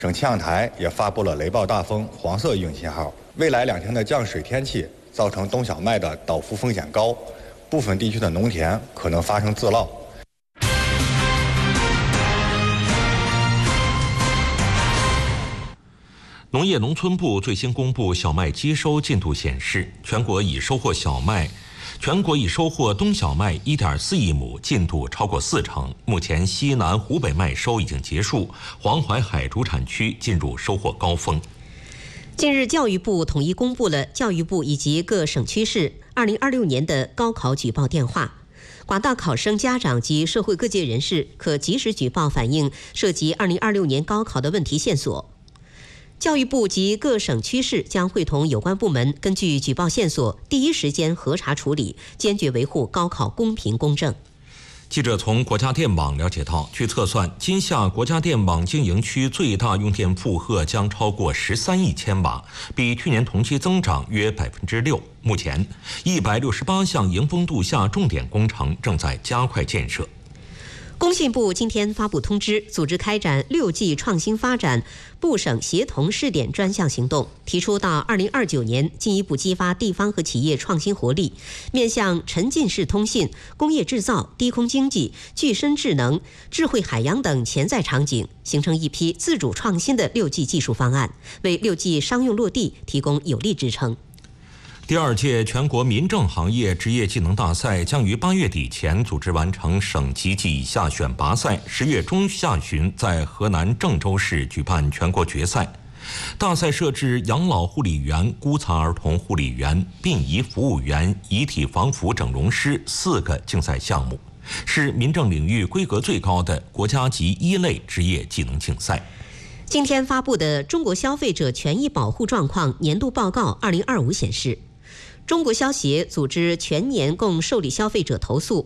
省气象台也发布了雷暴大风黄色预警信号。未来2天的降水天气造成冬小麦的倒伏风险高，部分地区的农田可能发生自涝。 农业农村部最新公布小麦机收进度显示，全国已收获冬小麦1.4亿亩，进度超过40%。目前西南、湖北麦收已经结束，黄淮海主产区进入收获高峰。 近日，教育部统一公布了教育部以及各省区市2026年的高考举报电话。广大考生、家长及社会各界人士可及时举报反映涉及2026年高考的问题线索。教育部及各省区市将会同有关部门根据举报线索，第一时间核查处理，坚决维护高考公平公正。 记者从国家电网了解到，据测算，今夏国家电网经营区最大用电负荷将超过13亿千瓦，比去年同期增长约6%。目前，168项迎峰度夏重点工程正在加快建设。 工信部今天发布通知，组织开展6G 创新发展部省协同试点专项行动，提出到2029年进一步激发地方和企业创新活力，面向沉浸式通信、工业制造、低空经济、具身智能、智慧海洋等潜在场景，形成一批自主创新的6G 技术方案，为6G 商用落地提供有力支撑。 第2届全国民政行业职业技能大赛将于8月底前组织完成省级及以下选拔赛，10月中下旬在河南郑州市举办全国决赛。大赛设置养老护理员、孤残儿童护理员、殡仪服务员、遗体防腐整容师4个竞赛项目，是民政领域规格最高的国家级1类职业技能竞赛。 今天发布的《中国消费者权益保护状况年度报告2025》显示，中国消协组织全年共受理消费者投诉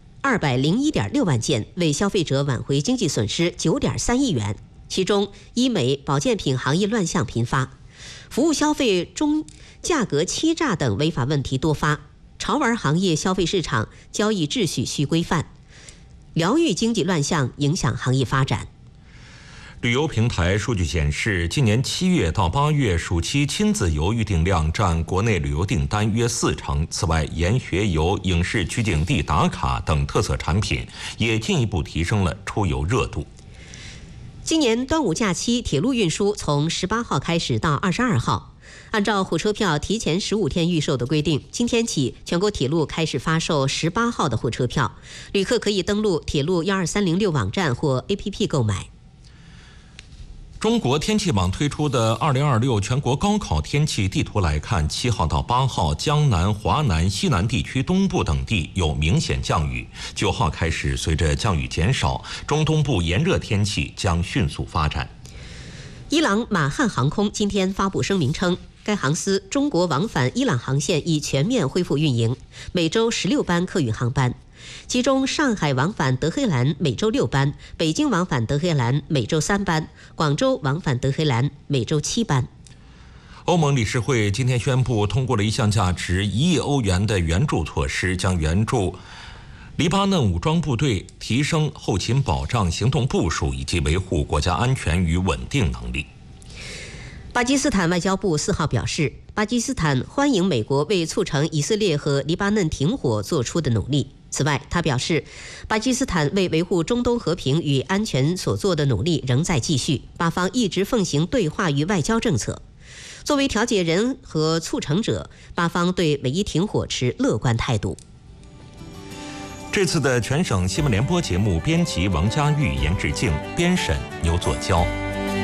201.6万件，为消费者挽回经济损失9.3亿元。其中，医美、保健品行业乱象频发，服务消费中价格欺诈等违法问题多发，潮玩行业消费市场交易秩序需规范，疗愈经济乱象影响行业发展。 旅游平台数据显示，今年7月到8月暑期亲子游预订量占国内旅游订单约40%。此外，研学游、影视取景地打卡等特色产品也进一步提升了出游热度。 今年端午假期，铁路运输从18号开始到22号。按照火车票提前15天预售的规定，今天起全国铁路开始发售18号的火车票，旅客可以登录铁路12306网站或 APP 购买。 中国天气网推出的2026全国高考天气地图来看，7号到8号，江南、华南、西南地区东部等地有明显降雨。9号开始，随着降雨减少，中东部炎热天气将迅速发展。 伊朗马汉航空今天发布声明称，该航司中国往返伊朗航线已全面恢复运营，每周16班客运航班。其中上海往返德黑兰每周6班，北京往返德黑兰每周3班，广州往返德黑兰每周7班。 欧盟理事会今天宣布通过了一项价值1亿欧元的援助措施，将援助黎巴嫩武装部队提升后勤保障行动部署以及维护国家安全与稳定能力。 巴基斯坦外交部4号表示，巴基斯坦欢迎美国为促成以色列和黎巴嫩停火做出的努力。此外，他表示，巴基斯坦为维护中东和平与安全所做的努力仍在继续，巴方一直奉行对话与外交政策。作为调解人和促成者，巴方对美伊停火持乐观态度。 这次的全省新闻联播节目编辑王佳玉、严志静，编审牛作娇。